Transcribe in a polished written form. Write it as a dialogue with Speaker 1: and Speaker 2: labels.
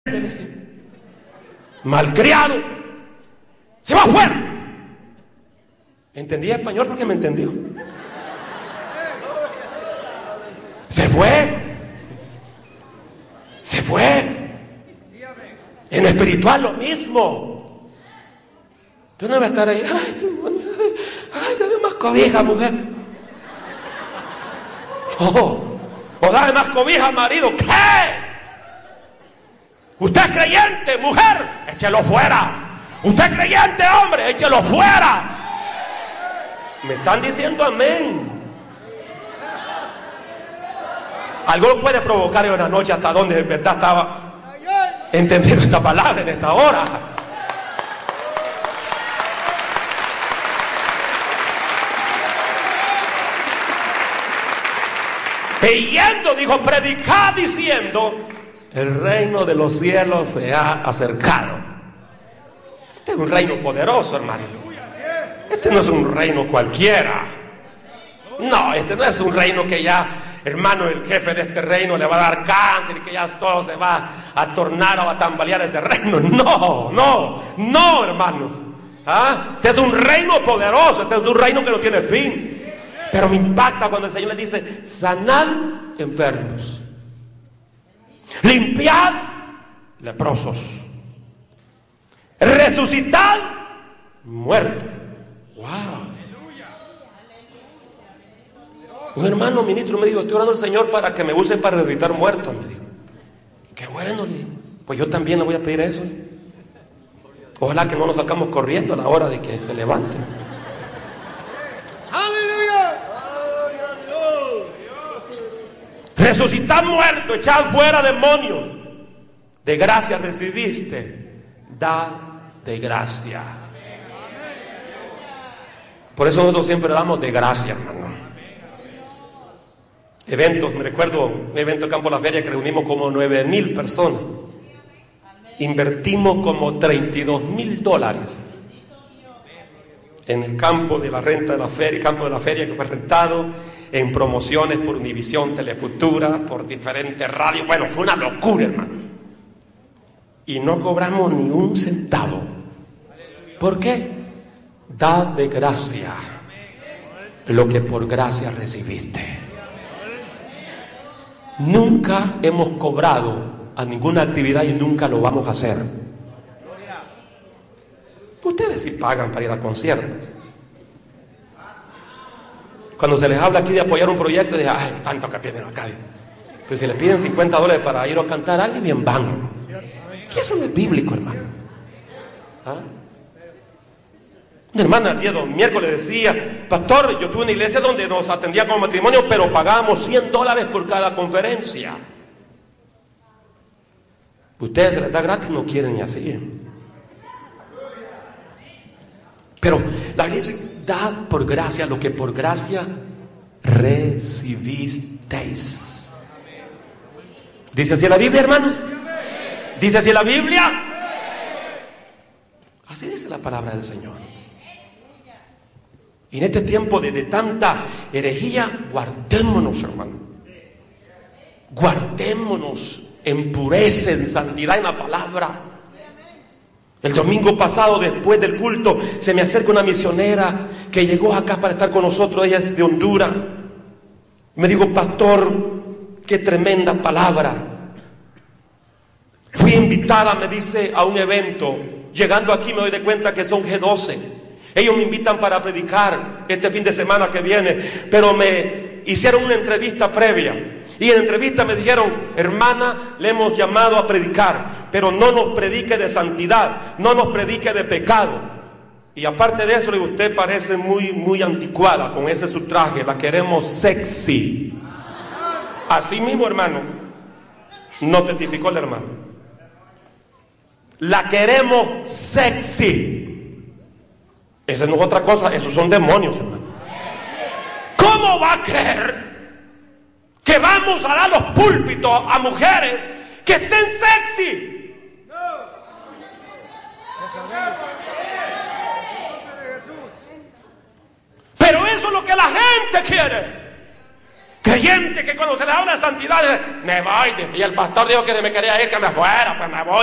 Speaker 1: malcriado, se va afuera. Entendía español porque me entendió. Se fue. En lo espiritual lo mismo. Tú no vas a estar ahí, ay, dame más cobija, mujer. O dame más cobija, marido. ¿Qué? Usted es creyente, mujer, échelo fuera. Usted es creyente, hombre, échelo fuera. Me están diciendo amén. Algo lo puede provocar en una noche hasta donde en verdad estaba entendiendo esta palabra en esta hora. Y yendo, dijo, predicad diciendo, el reino de los cielos se ha acercado. Este es un reino poderoso, hermano. Este no es un reino cualquiera. No, este no es un reino que ya, hermano, el jefe de este reino le va a dar cáncer y que ya todo se va a tornar o a tambalear ese reino. No, hermanos. Este es un reino poderoso, este es un reino que no tiene fin. Pero me impacta cuando el Señor le dice, sanad enfermos, limpiad leprosos, resucitad muertos. Wow. Un hermano ministro me dijo, estoy orando al Señor para que me use para resucitar muertos. Me dijo, qué bueno. Pues yo también le voy a pedir eso. Ojalá que no nos sacamos corriendo a la hora de que se levanten. Resucitad muertos, echad fuera demonios. De gracia recibiste, da de gracia. Por eso nosotros siempre damos de gracia, hermano. Eventos, me recuerdo un evento en Campo de la Feria que reunimos como 9,000 personas. Invertimos como $32,000 en el campo de la renta de la feria, el campo de la feria que fue rentado, en promociones por Univisión, Telefutura, por diferentes radios. Bueno, fue una locura, hermano. Y no cobramos ni un centavo. ¿Por qué? Da de gracia lo que por gracia recibiste. Nunca hemos cobrado a ninguna actividad y nunca lo vamos a hacer. Ustedes sí pagan para ir a conciertos. Cuando se les habla aquí de apoyar un proyecto, dicen, ay, tanto que piden acá. Pero si les piden $50 para ir a cantar, alguien bien van. ¿Qué eso no es bíblico, hermano? Una hermana el día miércoles decía, pastor, yo tuve una iglesia donde nos atendía como matrimonio, pero pagábamos $100 por cada conferencia. Ustedes se les da gratis, no quieren ni así. Pero la Biblia dice, dad por gracia lo que por gracia recibisteis. ¿Dice así la Biblia, hermanos? ¿Dice así la Biblia? Así dice la palabra del Señor. Y en este tiempo de tanta herejía, guardémonos, hermano. Guardémonos en pureza, en santidad, en la palabra. El domingo pasado, después del culto, se me acerca una misionera que llegó acá para estar con nosotros. Ella es de Honduras. Me dijo, pastor, qué tremenda palabra. Fui invitada, me dice, a un evento. Llegando aquí me doy de cuenta que son G12. Ellos me invitan para predicar este fin de semana que viene, pero me hicieron una entrevista previa. Y en la entrevista me dijeron, hermana, le hemos llamado a predicar, pero no nos predique de santidad, no nos predique de pecado. Y aparte de eso, le digo, usted parece muy anticuada con ese su traje, la queremos sexy. Así mismo, hermano, no testificó el hermano. La queremos sexy. Esa no es otra cosa, esos son demonios, hermano. ¿Cómo va a creer que vamos a dar los púlpitos a mujeres que estén sexy? Pero eso es lo que la gente quiere. Creyentes que cuando se les habla de santidad, me voy. Y el pastor dijo que me quería ir, que me fuera, pues me voy.